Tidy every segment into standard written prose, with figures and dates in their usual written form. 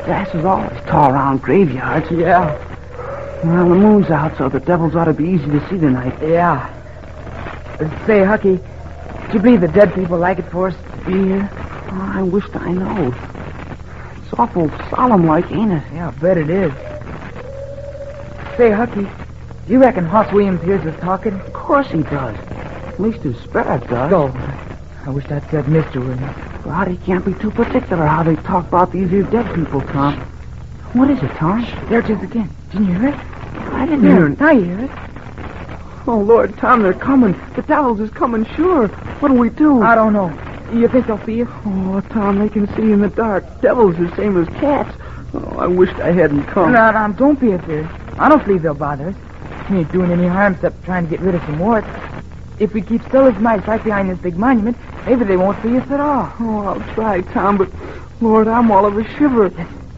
grasses always tall around graveyards. Yeah. Well, the moon's out, so the devils ought to be easy to see tonight. Yeah. Say, Hucky, do you believe the dead people like it for us to be here? Oh, I wished I knowed. It's awful solemn-like, ain't it? Yeah, I bet it is. Say, Hucky, do you reckon Hoss Williams hears us talking? Of course he does. At least his spirit does. Oh, I wish I'd said Mr. Williams. God, he can't be too particular how they talk about these here dead people, Tom. What is it, Tom? There it is again. Didn't you hear it? I didn't hear it. Now you hear it. Oh, Lord, Tom, they're coming. The devils is coming, sure. What'll we do? I don't know. You think they'll see us? Oh, Tom, they can see in the dark. Devils are the same as cats. Oh, I wished I hadn't come. No, don't be afraid. I don't believe they'll bother us. We ain't doing any harm except trying to get rid of some warts. If we keep still as mice right behind this big monument, maybe they won't see us at all. Oh, I'll try, Tom, but, Lord, I'm all of a shiver.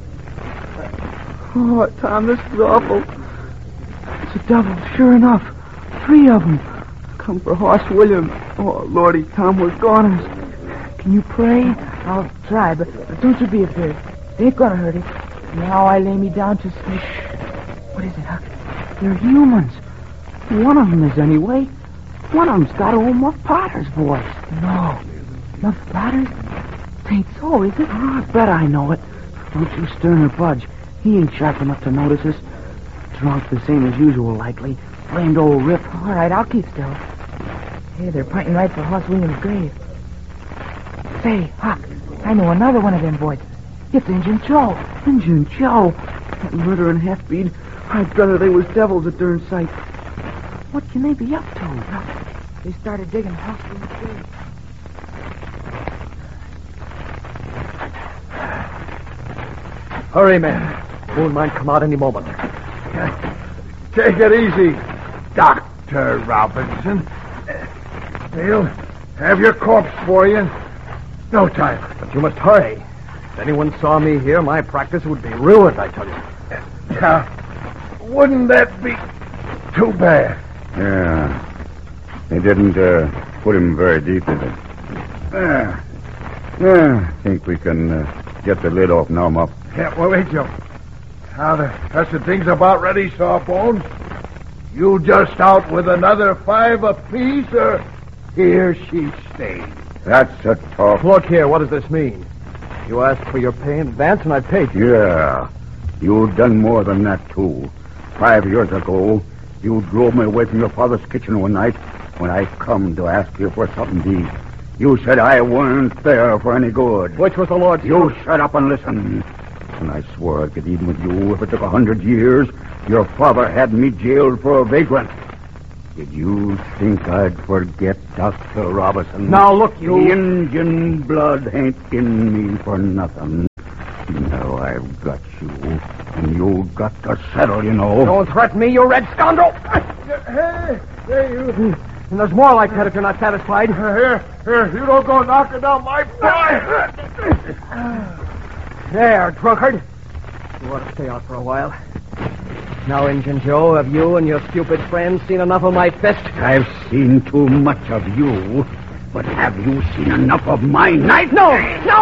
Oh, Tom, this is awful. It's a devil, sure enough. 3 of them. Come for Hoss Williams. Oh, Lordy, Tom, we're goners. Can you pray? I'll try, but don't you be afraid. They ain't gonna hurt us. Now I lay me down to sleep. What is it, Huck? They're humans. One of them is, anyway. One of them's got old Muff Potter's voice. No. Muff Potter's? It ain't so, is it? Oh, I bet I know it. Don't you stir nor budge. He ain't sharp enough to notice us. Drunk the same as usual, likely. Blamed old Rip. All right, I'll keep still. Hey, they're pointing right for Hoss Williams' grave. Say, Huck, I know another one of them voices. It's Injun Joe. Injun Joe? That murdering half-breed. I'd rather they was devils at darn sight. What can they be up to? They started digging Hoss Williams' grave. Hurry, man. Moon might come out any moment. Take it easy, Dr. Robinson. They'll have your corpse for you in no time. But you must hurry. If anyone saw me here, my practice would be ruined, I tell you. Now, wouldn't that be too bad? Yeah. They didn't put him very deep, did they? I think we can get the lid off now, Muff. Yeah, well, wait, Joe. Now, that's the thing's about ready, Sawbones. You just out with another 5 apiece, or here she stays? That's a talk. Look here, what does this mean? You asked for your pay in advance, and I paid you. Yeah. You've done more than that, too. 5 years ago, you drove me away from your father's kitchen one night when I come to ask you for something to eat. You said I weren't there for any good. Which was the Lord's... You shut up and listen. And I swore I'd get even with you if it took 100 years. Your father had me jailed for a vagrant. Did you think I'd forget, Dr. Robinson? Now, look, you... The Indian blood ain't in me for nothing. Now I've got you, and you got to settle, you know. Don't threaten me, you red scoundrel! Hey, you... And there's more like that if you're not satisfied. Here, you don't go knocking down my boy. There, drunkard. You ought to stay out for a while. Now, Injun Joe, have you and your stupid friends seen enough of my fist? I've seen too much of you, but have you seen enough of my knife? No!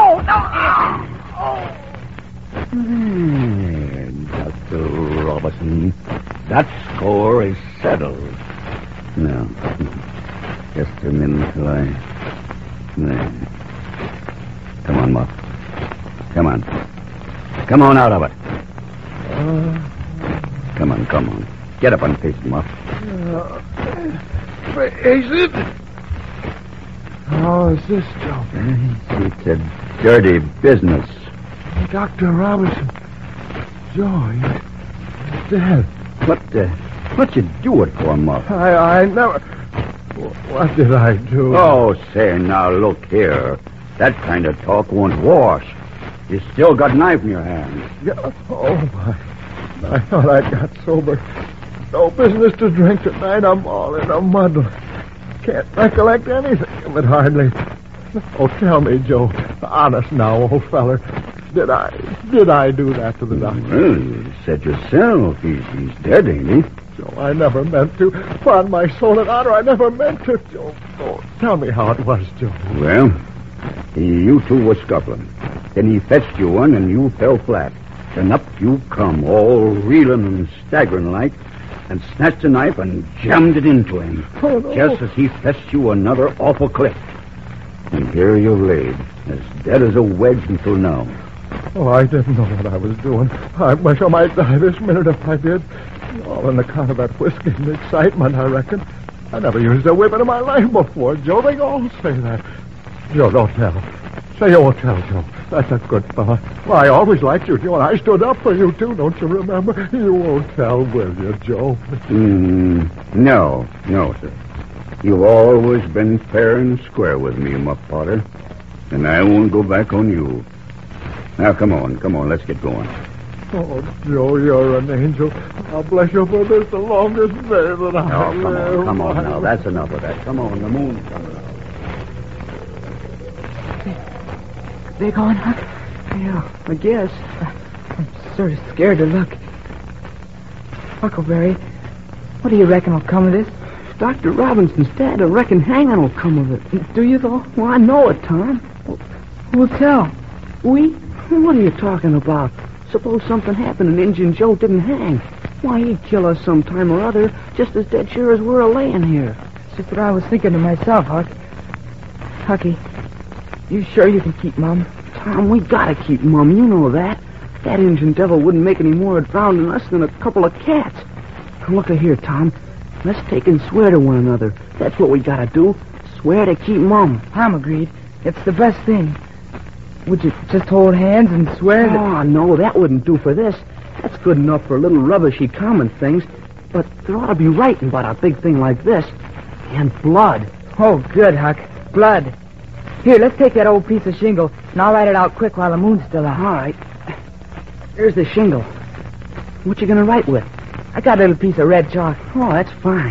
Dr. Robinson, that score is settled. Now, just a minute till I... There. Come on, Muff. Come on. Come on out of it. Come on. Get up and face him, Muff. Is it? How is this, Joe? It's a dirty business. Dr. Robinson. Joe, he's dead. What'd you do it for, Muff? I never... What did I do? Oh, say, now, look here. That kind of talk won't wash. You still got a knife in your hand. Yeah. Oh, my. I thought I got sober. No business to drink tonight. I'm all in a muddle. Can't recollect anything of it, hardly. Oh, tell me, Joe. Honest now, old feller. Did I do that to the doctor? Well, you said yourself. He's dead, ain't he? Joe, I never meant to. Upon my soul and honor, I never meant to, Joe. Oh, tell me how it was, Joe. Well, you two were scuffling. Then he fetched you one, and you fell flat. and up you come, all reeling and staggering like, and snatched a knife and jammed it into him, Oh, no. just as he fetched you another awful clip. And here you laid, as dead as a wedge until now. Oh, I didn't know what I was doing. I wish I might die this minute if I did. All on account of that whiskey and excitement, I reckon. I never used a whipping in my life before, Joe. They all say that. Joe, don't tell. Say you won't tell, Joe. That's a good fella. Well, I always liked you, Joe, and I stood up for you, too, don't you remember? You won't tell, will you, Joe? No, sir. You've always been fair and square with me, Muff Potter, and I won't go back on you. Now, come on, let's get going. Oh, Joe, you're an angel. I'll bless you for this the longest day that I live. Come on now. That's enough of that. Come on, the moon's coming out. They gone, Huck? Yeah, I guess. I'm sort of scared to look. Huckleberry, what do you reckon will come of this? Dr. Robinson's dead. I reckon hanging will come of it. Do you, though? Well, I know it, Tom. Who'll tell? We? What are you talking about? Suppose something happened and Injun Joe didn't hang. Why, he'd kill us sometime or other, just as dead sure as we're a-laying here. It's just what I was thinking to myself, Huck. Hucky, you sure you can keep Mum? Tom, we gotta keep Mum. You know that. That Injun devil wouldn't make any more of drowning us than a couple of cats. Now, look here, Tom. Let's take and swear to one another. That's what we gotta do. Swear to keep Mum. Tom agreed. It's the best thing. Would you just hold hands and swear that... Oh, no, that wouldn't do for this. That's good enough for little rubbishy common things. But there ought to be writing about a big thing like this. And blood. Oh, good, Huck. Blood. Here, let's take that old piece of shingle, and I'll write it out quick while the moon's still out. All right. Here's the shingle. What you gonna write with? I got a little piece of red chalk. Oh, that's fine.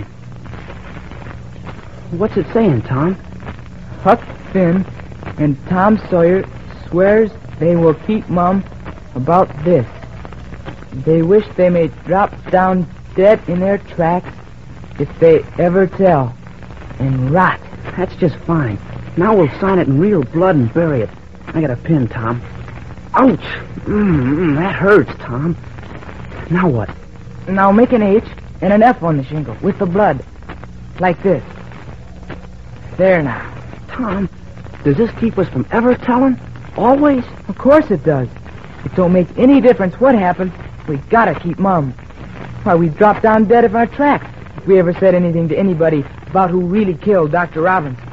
What's it saying, Tom? Huck Finn and Tom Sawyer swears they will keep Mum about this. They wish they may drop down dead in their tracks if they ever tell, and rot. That's just fine. Now we'll sign it in real blood and bury it. I got a pin, Tom. Ouch! That hurts, Tom. Now what? Now make an H and an F on the shingle with the blood. Like this. There now. Tom, does this keep us from ever telling? Always? Of course it does. It don't make any difference what happens. We gotta keep Mum. Why, we'd drop down dead of our tracks if we ever said anything to anybody about who really killed Dr. Robinson.